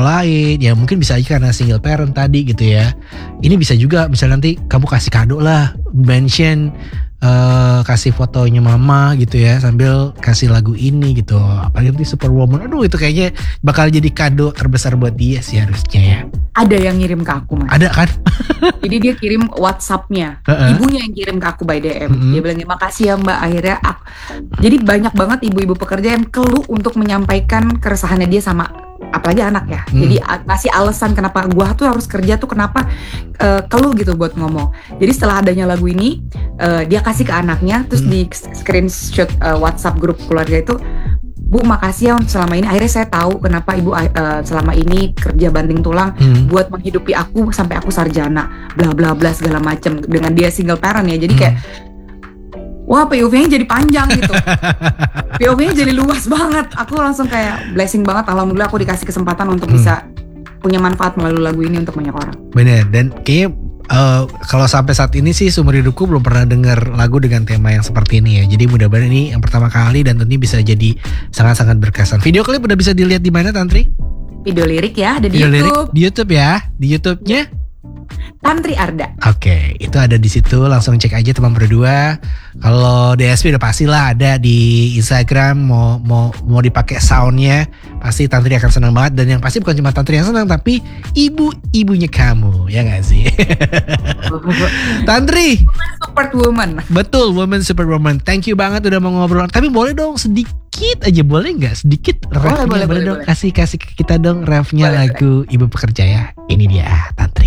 lain. Ya mungkin bisa aja karena single parent tadi gitu ya. Ini bisa juga misalnya nanti kamu kasih kado lah, mention kasih fotonya mama gitu ya, sambil kasih lagu ini gitu. Apalagi nanti Superwoman, aduh itu kayaknya bakal jadi kado terbesar buat dia sih harusnya ya. Ada yang ngirim ke aku, Mas. Ada kan? Jadi dia kirim WhatsApp-nya, ibunya yang kirim ke aku by DM. Dia bilang, makasih ya Mbak, akhirnya aku. Jadi banyak banget ibu-ibu pekerja yang keluh untuk menyampaikan keresahannya dia sama, apalagi anak ya. Jadi kasih alasan kenapa gua tuh harus kerja tuh, kenapa keluh gitu buat ngomong. Jadi setelah adanya lagu ini, dia kasih ke anaknya, terus di screenshot WhatsApp grup keluarga itu, Bu makasih ya selama ini, akhirnya saya tahu kenapa ibu selama ini kerja banting tulang buat menghidupi aku sampai aku sarjana, bla bla bla segala macam, dengan dia single parent ya. Jadi kayak wah, POV-nya jadi panjang gitu. POV-nya jadi luas banget. Aku langsung kayak blessing banget, alhamdulillah aku dikasih kesempatan untuk bisa punya manfaat melalui lagu ini untuk banyak orang. Bener, dan kayaknya kalau sampai saat ini sih seumur hidupku belum pernah dengar lagu dengan tema yang seperti ini ya. Jadi mudah-mudahan ini yang pertama kali dan tentunya bisa jadi sangat-sangat berkesan. Video klip udah bisa dilihat di mana, Tantri? Video lirik ya, ada di Video YouTube. Lirik, di YouTube ya. Di YouTube-nya Tantri Arda. Oke, itu ada di situ, langsung cek aja teman berdua. Kalau DSP udah pasti lah ada di Instagram, mau dipakai soundnya, pasti Tantri akan senang banget. Dan yang pasti bukan cuma Tantri yang senang, tapi ibu-ibunya kamu, ya nggak sih? Tantri, Superwoman. betul, Woman Superwoman. Thank you banget udah mau ngobrol. Tapi boleh dong sedikit aja, boleh nggak? Sedikit refnya, boleh dong. Kasih ke kita dong refnya lagu Ibu Pekerja ya. Ini dia Tantri.